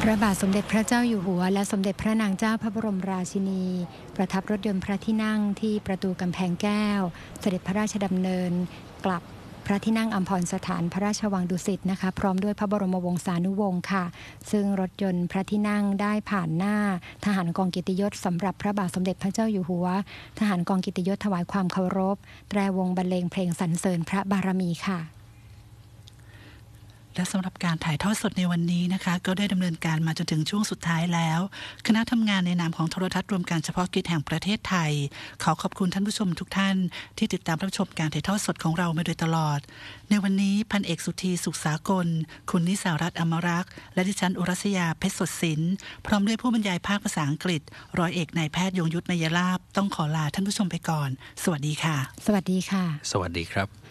พระบาทสมเด็จพระเจ้าอยู่หัวและสมเด็จพระนางเจ้าพระบรมราชินีประทับรถยนต์พระที่นั่งที่ประตูกำแพงแก้วเสด็จพระราชดำเนินกลับพระที่นั่งอัมพรสถานพระราชวังดุสิตนะคะพร้อมด้วยพระบรมวงศานุวงศ์ค่ะซึ่งรถยนต์พระที่นั่งได้ผ่านหน้าทหารกองเกียรติยศสำหรับพระบาทสมเด็จพระเจ้าอยู่หัวทหารกองเกียรติยศถวายความเคารพแตรวงบรรเลงเพลงสรรเสริญพระบารมีค่ะและสำหรับการถ่ายทอดสดในวันนี้นะคะก็ได้ดำเนินการมาจนถึงช่วงสุดท้ายแล้วคณะทำงานในนามของโทรทัศน์รวมการเฉพาะกิจแห่งประเทศไทยขอขอบคุณท่านผู้ชมทุกท่านที่ติดตามรับชมการถ่ายทอดสดของเรามาโดยตลอดในวันนี้พันเอกสุธีสุขสากลคุณนิสารัตน์อมรักษ์และดิฉันอุรัสยาเพชรสดศิลป์พร้อมด้วยผู้บรรยายภาคภาษาอังกฤษร้อยเอกนายแพทย์ยงยุทธนยลาภต้องขอลาท่านผู้ชมไปก่อนสวัสดีค่ะสวัสดีค่ะสวัสดีครับ